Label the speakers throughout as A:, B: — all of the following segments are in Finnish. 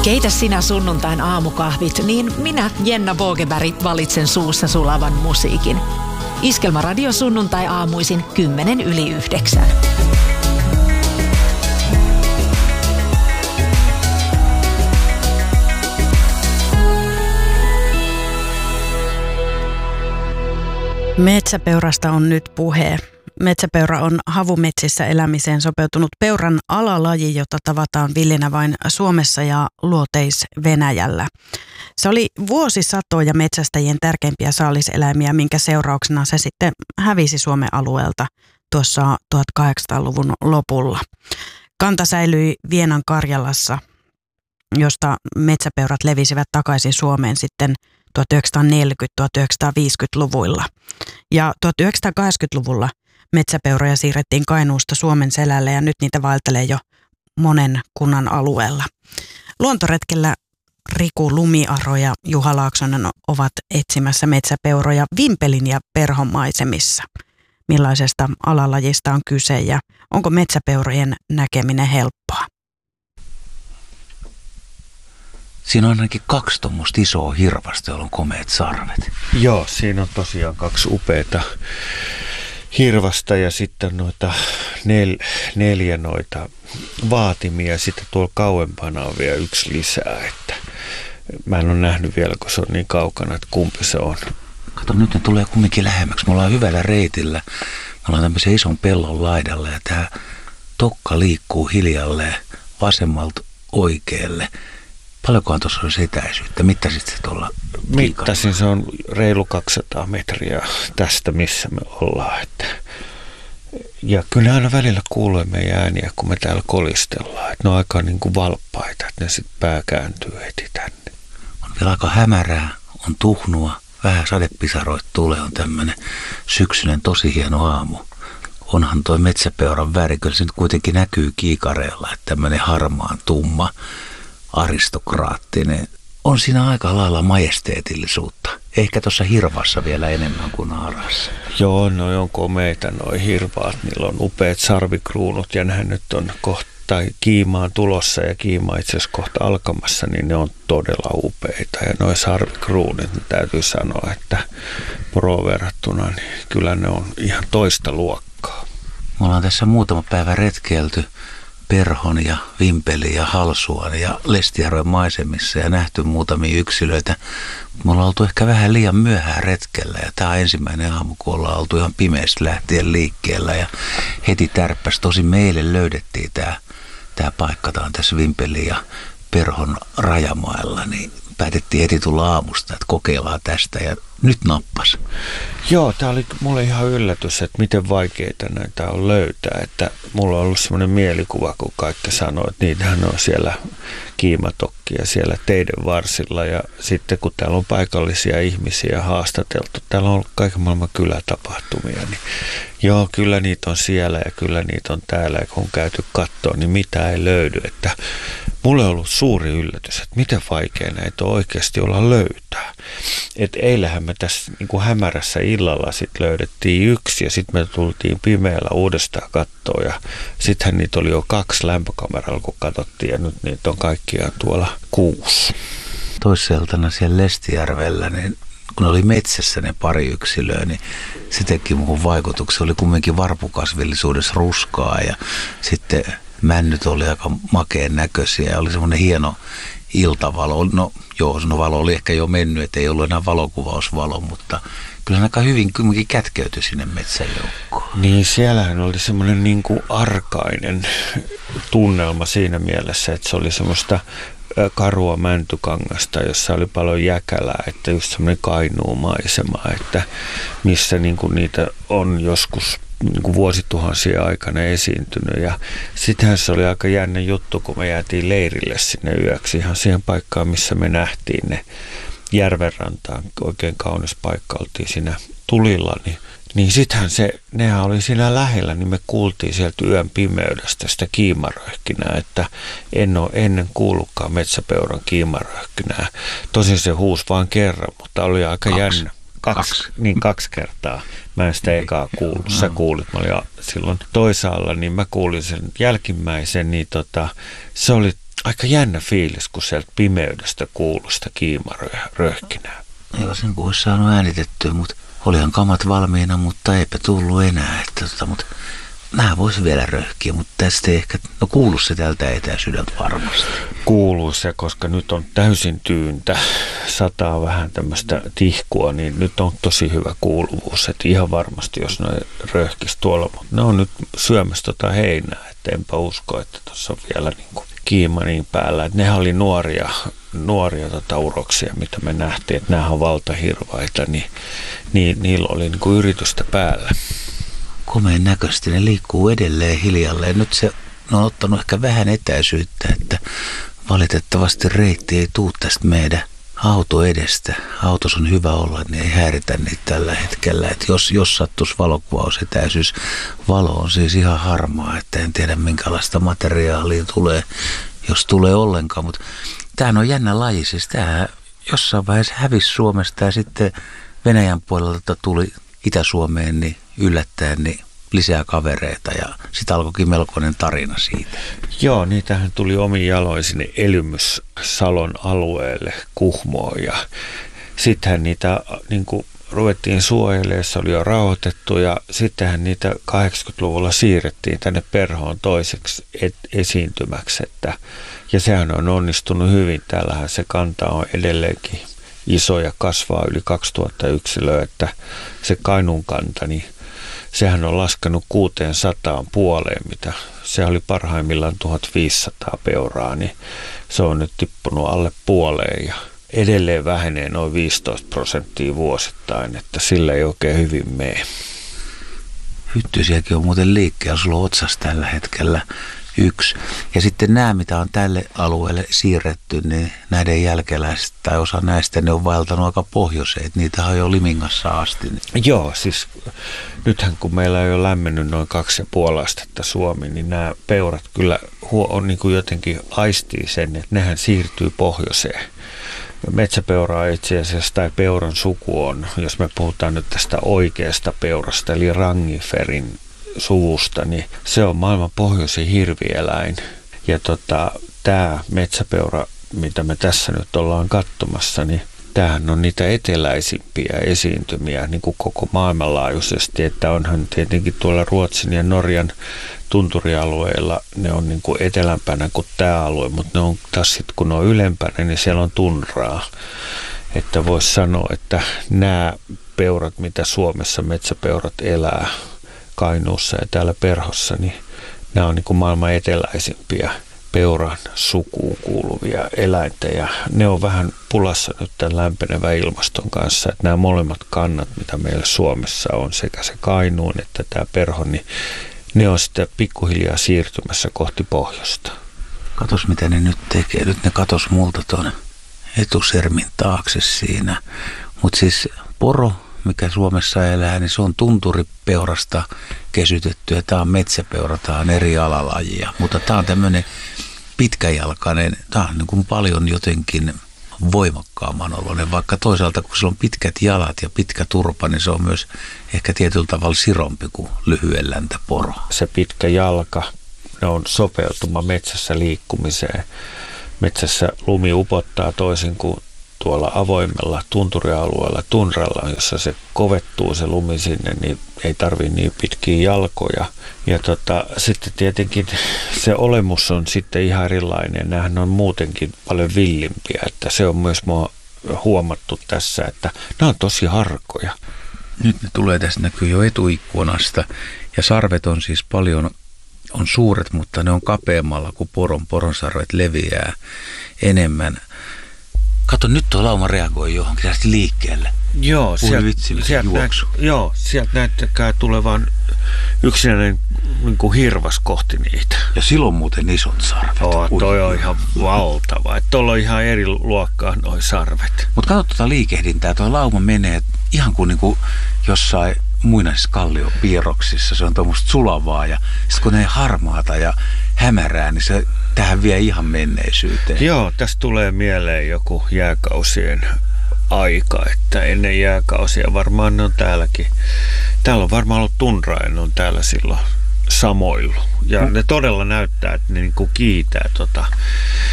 A: Keitä sinä sunnuntain aamukahvit, niin minä, Jenna Bogeberg, valitsen suussa sulavan musiikin. Iskelmäradio sunnuntai aamuisin 8:10.
B: Metsäpeurasta on nyt puhe. Metsäpeura on havumetsissä elämiseen sopeutunut peuran alalaji, jota tavataan villinä vain Suomessa ja Luoteis-Venäjällä. Se oli vuosisatoja metsästäjien tärkeimpiä saaliseläimiä, minkä seurauksena se sitten hävisi Suomen alueelta tuossa 1800-luvun lopulla. Kanta säilyi Vienan Karjalassa, josta metsäpeurat levisivät takaisin Suomeen sitten 1940-1950-luvuilla. Ja 1980-luvulla metsäpeuroja siirrettiin Kainuusta Suomen selälle ja nyt niitä vaeltelee jo monen kunnan alueella. Luontoretkellä Riku Lumiaro ja Juha Laaksonen ovat etsimässä metsäpeuroja Vimpelin ja Perhon maisemissa. Millaisesta alalajista on kyse ja onko metsäpeurojen näkeminen helppoa?
C: Siinä on ainakin 2 tuommoista isoa hirvasta, joilla on komeat sarvet.
D: Joo, siinä on tosiaan 2 upeata hirvasta ja sitten noita 4 noita vaatimia. Sitten tuolla kauempana on vielä 1 lisää. Että mä en ole nähnyt vielä, kun se on niin kaukana, että kumpi se on.
C: Kato, nyt ne tulee kumminkin lähemmäksi. Me ollaan hyvällä reitillä. Me ollaan tämmöisen ison pellon laidalla ja tää tokka liikkuu hiljalleen vasemmalta oikealle. Paljonkohan tuossa olisi etäisyyttä? Mittasit se tuolla?
D: Mittasin, se on reilu 200 metriä tästä, missä me ollaan. Ja kyllä aina välillä kuulee meidän ääniä, kun me täällä kolistellaan. Että ne on aika niin kuin valppaita, että ne sitten pää kääntyy heti tänne.
C: On vielä aika hämärää, on tuhnua, vähän sadepisaroit tulee, on tämmöinen syksyinen tosi hieno aamu. Onhan toi metsäpeuran väri, kyllä se nyt kuitenkin näkyy kiikareella, että tämmöinen harmaan tumma, aristokraattinen. On siinä aika lailla majesteetillisuutta. Ehkä tuossa hirvassa vielä enemmän kuin naarassa.
D: Joo, no on komeita noi hirvaat. Niillä on upeat sarvikruunut ja nehän nyt on kohta kiimaan tulossa ja kiima itse asiassa kohta alkamassa, niin ne on todella upeita. Ja noi sarvikruunut, niin täytyy sanoa, että pro-verrattuna, niin kyllä ne on ihan toista luokkaa.
C: Me ollaan tässä muutama päivä retkeilty Perhon ja Vimpelin ja Halsuan ja Lestijärven maisemissa ja nähty muutamia yksilöitä. Me ollaan oltu ehkä vähän liian myöhään retkellä ja tämä on ensimmäinen aamu, kun ollaan oltu ihan pimeästä lähtien liikkeellä ja heti tärppäs. Tosin meille löydettiin tämä paikka, tämä on tässä Vimpelin ja Perhon rajamailla, niin päätettiin heti tulla aamusta, että kokeillaan tästä ja nyt nappas.
D: Joo, tämä oli mulle ihan yllätys, että miten vaikeita näitä on löytää. Että mulla on ollut semmoinen mielikuva, kun kaikki sanoo, että niitähän on siellä kiimatokkia siellä teiden varsilla. Ja sitten kun täällä on paikallisia ihmisiä haastateltu, täällä on ollut kaiken maailman kylätapahtumia. Niin joo, kyllä niitä on siellä ja kyllä niitä on täällä. Ja kun on käyty katsoa, niin mitä ei löydy. Että mulle on ollut suuri yllätys, että miten vaikea näitä on oikeasti olla löytää. Että eilähän me tässä niin kuin hämärässä illalla sit löydettiin 1 ja sitten me tultiin pimeällä uudestaan kattoon ja sittenhän niitä oli jo 2 lämpökameralla, kun katsottiin ja nyt niitä on kaikkiaan tuolla 6.
C: Toisseltana siellä Lestijärvellä, niin kun oli metsässä ne pari yksilöä, niin se teki muuhun vaikutuksen. Oli kumminkin varpukasvillisuudessa ruskaa ja sitten männyt oli aika makeen näköisiä ja oli semmoinen hieno iltavalo. No joo, no valo oli ehkä jo mennyt, että ei ollut enää valokuvausvalo, mutta kyllä aika hyvin kumminkin kätkeytyi sinne metsäjoukkoon.
D: Niin, siellähän oli semmoinen niin kuin arkainen tunnelma siinä mielessä, että se oli semmoista karua mäntykangasta, jossa oli paljon jäkälää, että just semmoinen kainuumaisema, että missä niin kuin niitä on joskus niin kuin vuosituhansia aikana esiintynyt. Ja sittenhän se oli aika jännä juttu, kun me jäätiin leirille sinne yöksi ihan siihen paikkaan, missä me nähtiin ne järvenrantaan. Oikein kaunis paikka, oltiin siinä tulilla, niin sittenhän nehän oli siinä lähellä, niin me kuultiin sieltä yön pimeydestä sitä kiimaröhkinää, että en ole ennen kuullutkaan metsäpeuran kiimaröhkinää. Tosin se huusi vain kerran, mutta oli aika jännä. Kaksi kertaa. Mä en sitä ekaa kuullut. Sä kuulit, mä olin silloin toisaalla, niin mä kuulin sen jälkimmäisen, niin se oli aika jännä fiilis, kun sieltä pimeydestä kuului sitä kiimaröhkinää.
C: Joo, sen kun olisi saanut äänitettyä, mutta olihan kamat valmiina, mutta eipä tullut enää. Mutta nämä voisi vielä röhkiä, mutta tästä ei ehkä, no kuulu se tältä etäisyydeltä varmasti.
D: Kuuluu se, koska nyt on täysin tyyntä, sataa vähän tämmöistä tihkua, niin nyt on tosi hyvä kuuluvuus. Että ihan varmasti, jos ne röhkisi tuolla, mutta ne on nyt syömässä heinää, että enpä usko, että tuossa on vielä niin kuin kiima niin päällä. Että nehän oli nuoria uroksia, mitä me nähtiin, että nämä on valtahirvaita, niin niillä oli niin kuin yritystä päällä.
C: Komeen näköisesti ne liikkuu edelleen hiljalleen. Nyt se on ottanut ehkä vähän etäisyyttä, että valitettavasti reitti ei tuu tästä meidän auto edestä. Autossa on hyvä olla, niin ei häiritä niitä tällä hetkellä. Että jos sattuisi valokuvausetäisyys, valo on siis ihan harmaa, että en tiedä minkälaista materiaalia tulee, jos tulee ollenkaan. Mutta tämähän on jännä laji, siis tämä jossain vaiheessa hävisi Suomesta ja sitten Venäjän puolelta tuli Itä-Suomeen niin yllättäen niin lisää kavereita ja sitten alkoikin melkoinen tarina siitä.
D: Joo, niitähän tuli omin jaloin sinne Elymys-Salon alueelle Kuhmoon ja sittenhän niitä niin kuin ruvettiin suojelemaan, se oli jo rauhoitettu ja sittenhän niitä 80-luvulla siirrettiin tänne Perhoon toiseksi esiintymäksi. Ja sehän on onnistunut hyvin, täällähän se kanta on edelleenkin iso ja kasvaa yli 2000 yksilöä, että se Kainuun kanta, niin sehän on laskenut 600 puoleen, mitä se oli parhaimmillaan 1500 peuraa, niin se on nyt tippunut alle puoleen ja edelleen vähenee noin 15% vuosittain, että sillä ei oikein hyvin mene.
C: Hyttysiäkin on muuten liikkeellä, sulla on otsassa tällä hetkellä 1. Ja sitten nämä, mitä on tälle alueelle siirretty, niin näiden jälkeläiset tai osa näistä, ne on vaeltanut aika pohjoiseen. Niitä on jo Limingassa asti.
D: Joo, siis nythän kun meillä on jo lämmennyt noin 2,5 astetta Suomi, niin nämä peurat kyllä on niin kuin jotenkin aistii sen, että nehän siirtyy pohjoiseen. Metsäpeuraa itse asiassa tai peuran suku on, jos me puhutaan nyt tästä oikeasta peurasta, eli rangiferin suvusta, niin se on maailman pohjoisin hirvieläin. Ja tämä metsäpeura, mitä me tässä nyt ollaan katsomassa, niin tämähän on niitä eteläisimpiä esiintymiä niin kuin koko maailmanlaajuisesti, että onhan tietenkin tuolla Ruotsin ja Norjan tunturialueilla, ne on niin kuin etelämpänä kuin tämä alue, mutta ne on taas sitten, kun ne on ylempänä, niin siellä on tundraa. Että voisi sanoa, että nämä peurat, mitä Suomessa metsäpeurat elää Kainuussa ja täällä Perhossa, niin nämä on niin kuin maailman eteläisimpiä peuran sukuun kuuluvia eläintä ja ne on vähän pulassa nyt tämän lämpenevän ilmaston kanssa, että nämä molemmat kannat, mitä meillä Suomessa on, sekä se Kainuun että tämä Perho, niin ne on sitten pikkuhiljaa siirtymässä kohti pohjoista.
C: Katos mitä ne nyt tekee. Nyt ne katos multa tuon etusermin taakse siinä. Mutta siis poro, mikä Suomessa elää, niin se on tunturipeurasta kesytetty ja tämä on metsäpeura, tämä on eri alalajia. Mutta tämä on tämmöinen pitkäjalkainen, tämä on niin kuin paljon jotenkin voimakkaamman oloinen, vaikka toisaalta kun sillä on pitkät jalat ja pitkä turpa, niin se on myös ehkä tietyllä tavalla sirompi kuin lyhyen läntäporo.
D: Se pitkä jalka, ne on sopeutuma metsässä liikkumiseen. Metsässä lumi upottaa toisin kuin tuolla avoimella tunturialueella, tunralla, jossa se kovettuu se lumi sinne, niin ei tarvitse niin pitkiä jalkoja. Ja sitten tietenkin se olemus on sitten ihan erilainen. Nämähän on muutenkin paljon villimpiä, että se on myös huomattu tässä, että nämä on tosi harkoja.
C: Nyt ne tulee, tässä näkyy jo etuikkunasta ja sarvet on siis paljon, on suuret, mutta ne on kapeammalla kuin poronsarvet leviää enemmän. Kato, nyt tuo lauma reagoi johonkin liikkeelle.
D: Joo, sieltä näyttää tulevan yksinäinen niin kuin hirvas kohti niitä.
C: Ja silloin muuten isot sarvet.
D: Toi on ihan valtava. Tuolla on ihan eri luokkaa noi sarvet.
C: Mutta katso tuota liikehdintää. Tuo lauma menee ihan kuin niinku jossain muinaisissa kalliopiirroksissa. Se on tuommoista sulavaa ja sitten kun ne harmaata ja hämärää, niin se tähän vie ihan menneisyyteen.
D: Joo, tästä tulee mieleen joku jääkausien aika, että ennen jääkausia varmaan ne on täälläkin. Täällä on varmaan ollut tundraa ja ne on täällä silloin samoillut. Ja ne todella näyttää, että ne niinku kiitää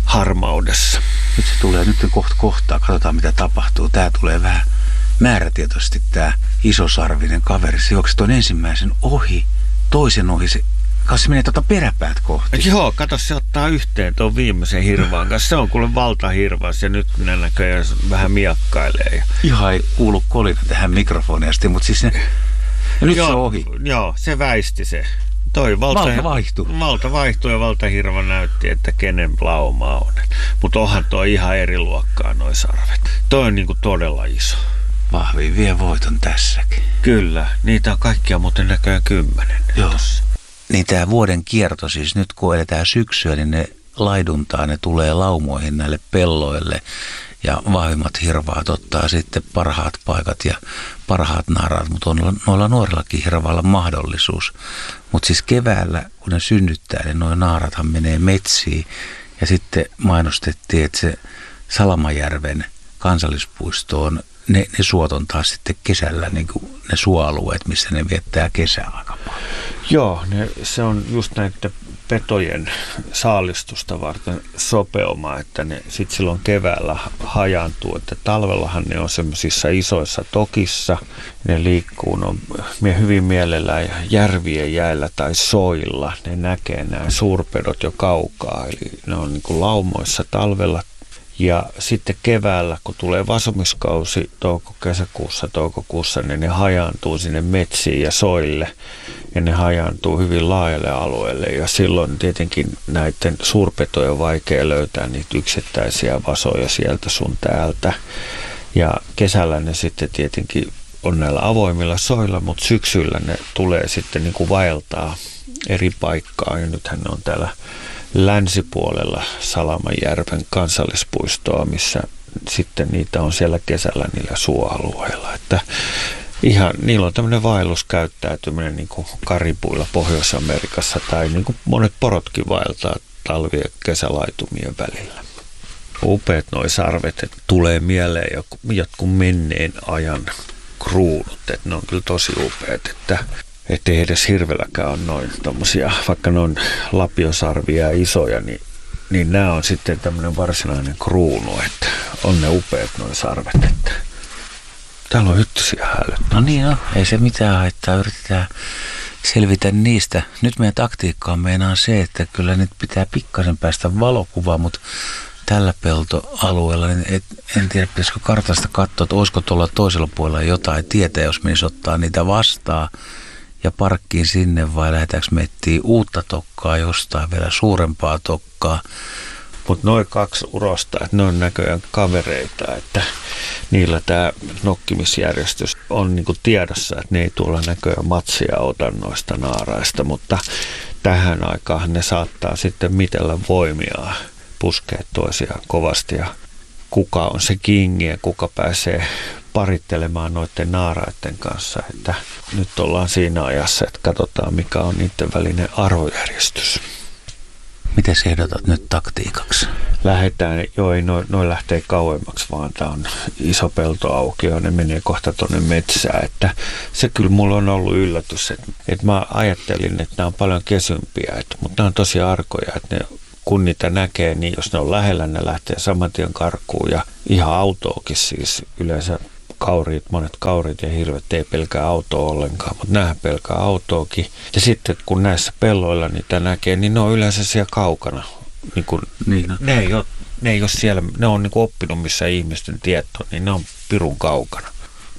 D: harmaudessa.
C: Nyt se tulee kohtaa, katsotaan mitä tapahtuu. Tää tulee vähän määrätietoisesti tää isosarvinen kaveri. Se juoksi tuon ensimmäisen ohi, toisen ohi, se menee peräpäät kohti.
D: Joo, kato, se ottaa yhteen tuon viimeisen hirvaan kanssa. Se on kuule valtahirvaus ja nyt ne näköjään vähän miakkailee.
C: Ihan ei kuulu kolina tähän mikrofoniin asti, mutta siis ja nyt se on ohi.
D: Joo, se väisti se.
C: Valta vaihtui.
D: Valta vaihtui ja valtahirva näytti, että kenen lauma on. Mutta onhan tuo ihan eri luokkaa noi sarvet. Toi on niinku todella iso.
C: Vahvi vie voiton tässäkin.
D: Kyllä, niitä on kaikkia muuten näköjään 10.
C: Joo. Niin tämä vuoden kierto siis nyt kun eletään syksyä, niin ne laiduntaa, ne tulee laumoihin näille pelloille ja vahvimmat hirvaat ottaa sitten parhaat paikat ja parhaat naaraat, mutta on noilla nuorillakin hirvailla mahdollisuus. Mutta siis keväällä, kun ne synnyttää, niin nuo naarathan menee metsiin ja sitten mainostettiin, että se Salamajärven kansallispuisto on, ne suot on taas sitten kesällä niin kuin ne suoalueet, missä ne viettää kesää aika paljon.
D: Joo, se on just näiden petojen saalistusta varten sopeuma, että ne sitten silloin keväällä hajaantuu, että talvellahan ne on semmoisissa isoissa tokissa, ne liikkuu hyvin mielellään järvien jäillä tai soilla, ne näkee nämä suurpedot jo kaukaa, eli ne on niin kuin laumoissa talvella. Ja sitten keväällä, kun tulee vasumiskausi toukokuussa, niin ne hajaantuu sinne metsiin ja soille. Ja ne hajaantuu hyvin laajalle alueelle. Ja silloin tietenkin näiden suurpetojen on vaikea löytää niitä yksittäisiä vasoja sieltä sun täältä. Ja kesällä ne sitten tietenkin on näillä avoimilla soilla, mutta syksyllä ne tulee sitten niin kuin vaeltaa eri paikkaan. Ja nythän ne on täällä länsipuolella Salamajärven kansallispuistoa, missä sitten niitä on siellä kesällä niillä suoalueilla. Että ihan, niillä on tämmöinen vaelluskäyttäytyminen niin kuin karipuilla Pohjois-Amerikassa tai niin kuin monet porotkin vaeltaa talvi- ja kesälaitumien välillä. Upeat noi sarvet, että tulee mieleen jotkut menneen ajan kruunut, että ne on kyllä tosi upeat, että ettei edes hirvelläkään ole noin tommosia, vaikka ne on lapiosarvia ja isoja, niin nämä on sitten tämmöinen varsinainen kruunu, että on ne upeat noin sarvet, että täällä on hyttysiä hälyt.
C: No niin on, ei se mitään haittaa, yritetään selvitä niistä. Nyt meidän taktiikka on meinaan se, että kyllä nyt pitää pikkasen päästä valokuvaan, mutta tällä peltoalueella, niin en tiedä, pitäisikö kartasta katsoa, että olisiko tuolla toisella puolella jotain tietä, jos menisi ottaa niitä vastaan ja parkkiin sinne vai lähdetäänkö me etsiä uutta tokkaa jostain vielä suurempaa tokkaa.
D: Mutta noin 2 urosta, että ne on näköjään kavereita, että niillä tämä nokkimisjärjestys on niinku tiedossa, että ne ei tuolla näköjään matsia ota noista naaraista, mutta tähän aikaan ne saattaa sitten mitellä voimiaan puskea toisiaan kovasti ja kuka on se kingi ja kuka pääsee parittelemaan noiden naaraiden kanssa, että nyt ollaan siinä ajassa, että katsotaan mikä on niiden välinen arvojärjestys.
C: Miten sä ehdotat nyt taktiikaksi?
D: Lähdetään, ei noin lähtee kauemmaksi, vaan tämä on iso peltoaukio, ne menee kohta tuonne metsään, että se kyllä mulla on ollut yllätys, että mä ajattelin, että nämä on paljon kesympiä, mutta nämä on tosi arkoja, että ne kun niitä näkee, niin jos ne on lähellä, ne lähtee saman tien karkuun ja ihan autoakin siis yleensä monet kauriit ja hirvet ei pelkää autoa ollenkaan, mutta näähän pelkää autoakin. Ja sitten kun näissä pelloilla niitä näkee, niin ne on yleensä siellä kaukana. Ne ei ole siellä, ne on niin kuin oppinut missä ihmisten tieto, niin ne on pirun kaukana.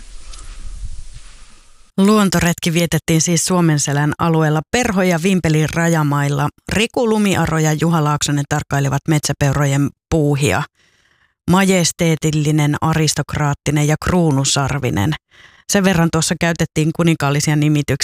B: Luontoretki vietettiin siis Suomenselän alueella Perho- ja Vimpelin rajamailla. Riku Lumiaro ja Juha Laaksonen tarkkailivat metsäpeurojen puuhia. Majesteetillinen, aristokraattinen ja kruunusarvinen. Sen verran tuossa käytettiin kuninkaallisia nimityksiä.